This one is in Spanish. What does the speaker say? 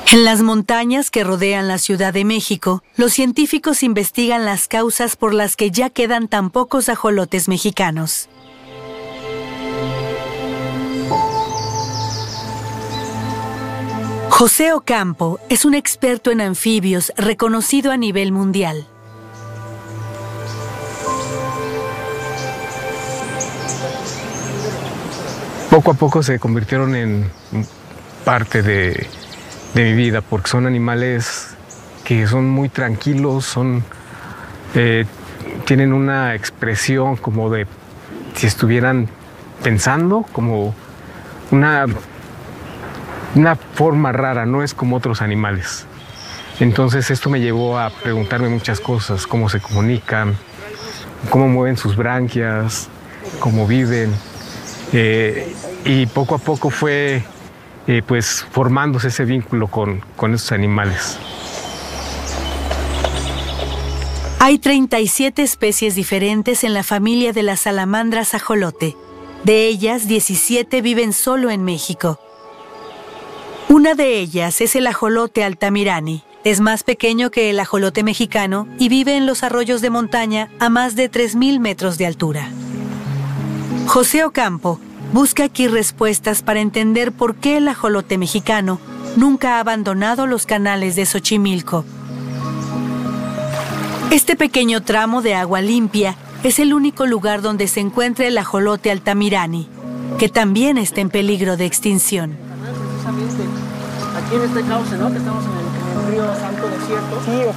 En las montañas que rodean la Ciudad de México, los científicos investigan las causas por las que ya quedan tan pocos ajolotes mexicanos. José Ocampo es un experto en anfibios reconocido a nivel mundial. Poco a poco se convirtieron en parte de mi vida, porque son animales que son muy tranquilos, tienen una expresión como de si estuvieran pensando, como una forma rara, no es como otros animales. Entonces esto me llevó a preguntarme muchas cosas, cómo se comunican, cómo mueven sus branquias, cómo viven. Y poco a poco fue pues formándose ese vínculo con estos animales. Hay 37 especies diferentes en la familia de las salamandras ajolote. De ellas, 17 viven solo en México. Una de ellas es el ajolote altamirani. Es más pequeño que el ajolote mexicano y vive en los arroyos de montaña a más de 3.000 metros de altura. José Ocampo busca aquí respuestas para entender por qué el ajolote mexicano nunca ha abandonado los canales de Xochimilco. Este pequeño tramo de agua limpia es el único lugar donde se encuentra el ajolote altamirani, que también está en peligro de extinción. Precisamente aquí en este cauce, ¿no? Que estamos en el río Santo Desierto.